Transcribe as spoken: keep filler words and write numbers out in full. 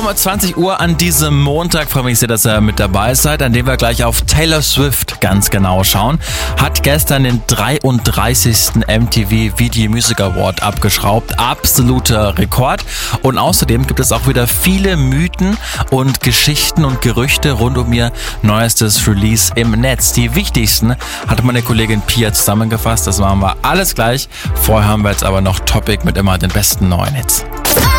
Um zwanzig Uhr an diesem Montag freue mich sehr, dass ihr mit dabei seid, an dem wir gleich auf Taylor Swift ganz genau schauen. Hat gestern den dreiunddreißigsten M T V Video Music Award abgeschraubt. Absoluter Rekord. Und außerdem gibt es auch wieder viele Mythen und Geschichten und Gerüchte rund um ihr neuestes Release im Netz. Die wichtigsten hat meine Kollegin Pia zusammengefasst. Das machen wir alles gleich. Vorher haben wir jetzt aber noch Topic mit immer den besten neuen Hits.